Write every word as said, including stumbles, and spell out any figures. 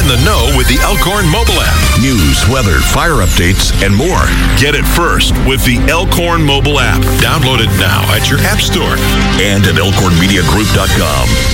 in the know with the Elkhorn mobile app. News, weather, fire updates, and more. Get it first with the Elkhorn mobile app. Download it now at your app store and at elkhorn media group dot com.